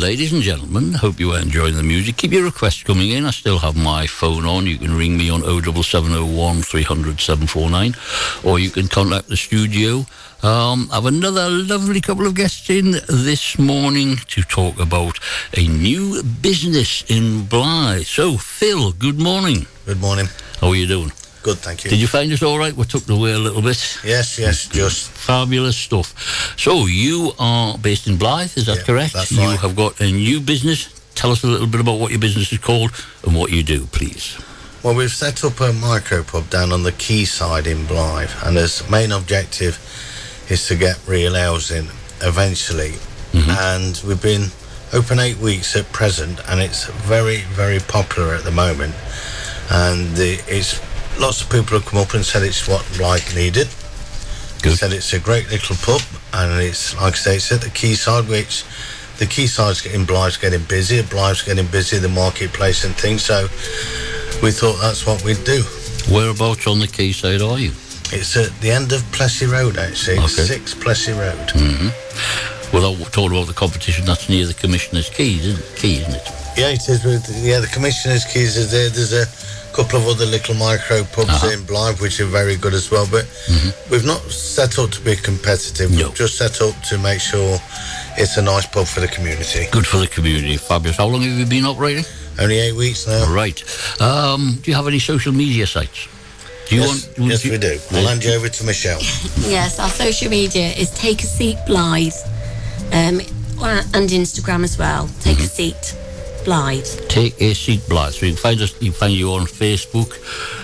ladies and gentlemen, hope you are enjoying the music. Keep your requests coming in. I still have my phone on. You can ring me on 07701 300 749, or you can contact the studio. I have another lovely couple of guests in this morning to talk about a new business in Blyth. So, Phil, good morning. Good morning. How are you doing? Good, thank you. Did you find us all right? We took the way a little bit. Yes, just. Fabulous stuff. So, you are based in Blyth, is that correct? That's right. You have got a new business. Tell us a little bit about what your business is called and what you do, please. Well, we've set up a micro pub down on the quayside in Blyth, and its main objective is to get real housing eventually. And we've been open 8 weeks at present, and it's very, very popular at the moment. And it's lots of people have come up and said it's what Blyth needed. Good. Said it's a great little pub, and it's, like I say, it's at the quayside, which the quayside's Blyth's getting busy, Blyth's getting busy, the marketplace and things, so we thought that's what we'd do. Whereabouts on the quayside are you? It's at the end of Plessy Road, actually. It's 6 Plessy Road. Well, talking about the competition, that's near the Commissioner's Quay, isn't it? Yeah, it is. The Commissioner's Quays is there. There's a couple of other little micro pubs in Blyth, which are very good as well. But we've not set up to be competitive. No. We've just set up to make sure it's a nice pub for the community. Good for the community. Fabulous. How long have you been operating? Only 8 weeks now. Right. Do you have any social media sites? Yes, we do. I'll hand you over to Michelle. Yes, our social media is Take a Seat Blyth, and Instagram as well. Take a Seat Blyth. Take a Seat Blyth. So you can find us. You can find you on Facebook,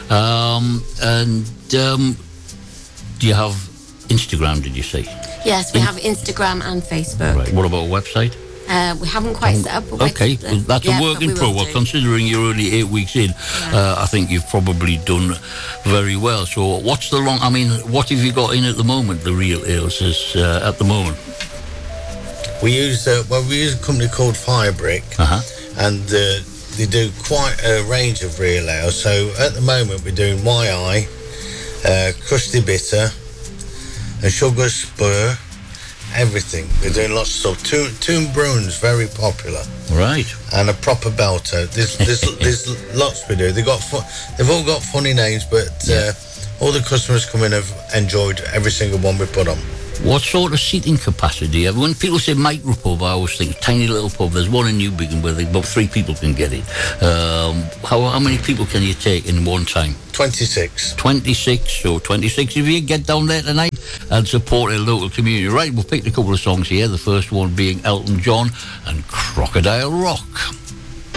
do you have Instagram? Did you say? Yes, we have Instagram and Facebook. Right. What about a website? We haven't quite set up a website. Okay, well, that's a work in progress. Well, considering you're only 8 weeks in, I think you've probably done very well. So what have you got in at the moment, the real ales at the moment? We use a company called Firebrick, and they do quite a range of real ales. So at the moment we're doing YI, Crusty Bitter, a Sugar Spur, everything. We're doing lots of stuff. Tomb Brewing's very popular. Right. And a proper belter. There's lots we do. They've all got funny names, but all the customers come in have enjoyed every single one we put on. What sort of seating capacity do you have? When people say micro pub, I always think tiny little pub. There's one in Newbiggin where about 3 people can get in. How many people can you take in one time? 26. 26. So 26 of you get down there tonight and support a local community. Right, we've picked a couple of songs here. The first one being Elton John and Crocodile Rock.